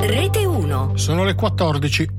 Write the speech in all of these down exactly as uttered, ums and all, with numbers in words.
Rete uno. Sono le quattordici.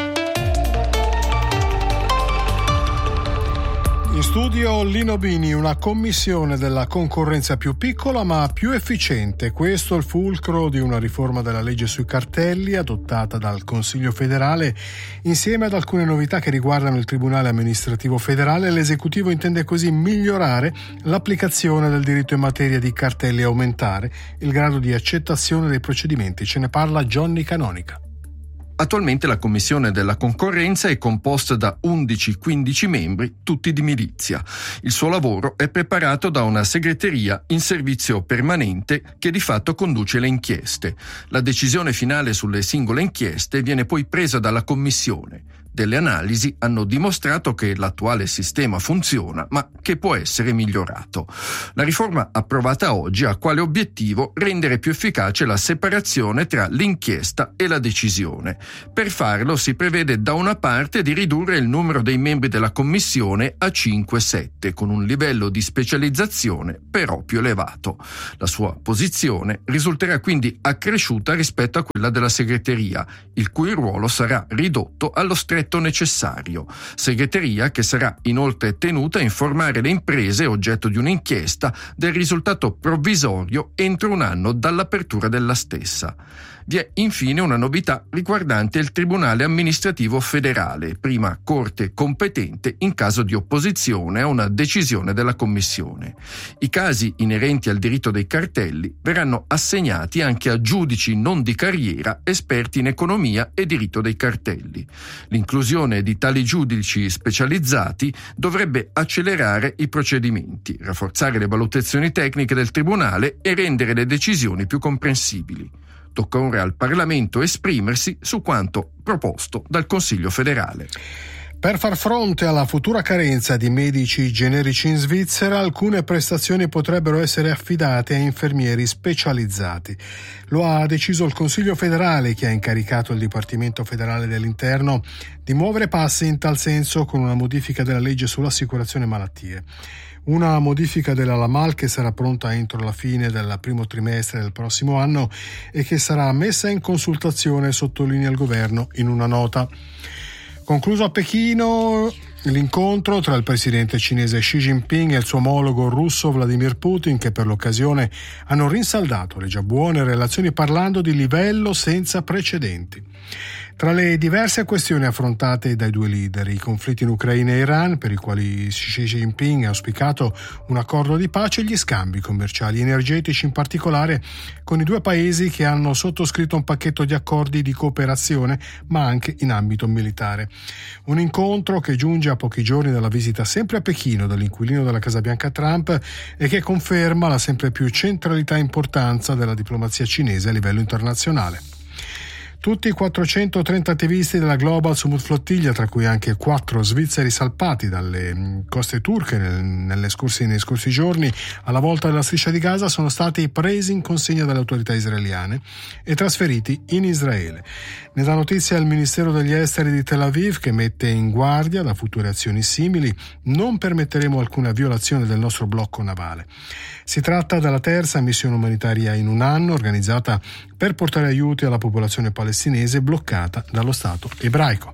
In studio Lino Bini, una commissione della concorrenza più piccola ma più efficiente. Questo è il fulcro di una riforma della legge sui cartelli adottata dal Consiglio federale insieme ad alcune novità che riguardano il Tribunale amministrativo federale. L'esecutivo intende così migliorare l'applicazione del diritto in materia di cartelli e aumentare il grado di accettazione dei procedimenti. Ce ne parla Johnny Canonica. Attualmente la Commissione della Concorrenza è composta da undici quindici membri, tutti di milizia. Il suo lavoro è preparato da una segreteria in servizio permanente che di fatto conduce le inchieste. La decisione finale sulle singole inchieste viene poi presa dalla Commissione. Delle analisi hanno dimostrato che l'attuale sistema funziona, ma che può essere migliorato. La riforma approvata oggi ha quale obiettivo rendere più efficace la separazione tra l'inchiesta e la decisione. Per farlo si prevede da una parte di ridurre il numero dei membri della Commissione a cinque sette, con un livello di specializzazione però più elevato. La sua posizione risulterà quindi accresciuta rispetto a quella della segreteria, il cui ruolo sarà ridotto allo stretto necessario. Segreteria che sarà inoltre tenuta a informare le imprese oggetto di un'inchiesta del risultato provvisorio entro un anno dall'apertura della stessa. Vi è infine una novità riguardante il Tribunale amministrativo federale, prima corte competente in caso di opposizione a una decisione della Commissione. I casi inerenti al diritto dei cartelli verranno assegnati anche a giudici non di carriera esperti in economia e diritto dei cartelli. L'inclusione di tali giudici specializzati dovrebbe accelerare i procedimenti, rafforzare le valutazioni tecniche del Tribunale e rendere le decisioni più comprensibili. Tocca ora al Parlamento esprimersi su quanto proposto dal Consiglio federale. Per far fronte alla futura carenza di medici generici in Svizzera, alcune prestazioni potrebbero essere affidate a infermieri specializzati. Lo ha deciso il Consiglio federale, che ha incaricato il Dipartimento federale dell'Interno di muovere passi in tal senso con una modifica della legge sull'assicurazione malattie. Una modifica della LAMAL che sarà pronta entro la fine del primo trimestre del prossimo anno e che sarà messa in consultazione, sottolinea il governo in una nota. Concluso a Pechino l'incontro tra il presidente cinese Xi Jinping e il suo omologo russo Vladimir Putin, che per l'occasione hanno rinsaldato le già buone relazioni parlando di livello senza precedenti. Tra le diverse questioni affrontate dai due leader, i conflitti in Ucraina e Iran, per i quali Xi Jinping ha auspicato un accordo di pace, e gli scambi commerciali energetici, in particolare con i due paesi che hanno sottoscritto un pacchetto di accordi di cooperazione, ma anche in ambito militare. Un incontro che giunge a pochi giorni dalla visita sempre a Pechino dell'inquilino della Casa Bianca Trump e che conferma la sempre più centralità e importanza della diplomazia cinese a livello internazionale. Tutti i quattrocentotrenta attivisti della Global Sumut Flottiglia, tra cui anche quattro svizzeri salpati dalle coste turche nelle scorsi, nei scorsi giorni alla volta della striscia di Gaza, sono stati presi in consegna dalle autorità israeliane e trasferiti in Israele. Ne dà notizia il Ministero degli Esteri di Tel Aviv, che mette in guardia da future azioni simili. Non permetteremo alcuna violazione del nostro blocco navale. Si tratta della terza missione umanitaria in un anno organizzata per portare aiuti alla popolazione palestinese bloccata dallo Stato ebraico.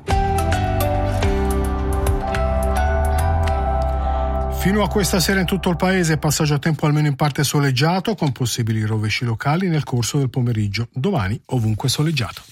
Fino a questa sera in tutto il paese passaggio a tempo almeno in parte soleggiato, con possibili rovesci locali nel corso del pomeriggio. Domani ovunque soleggiato.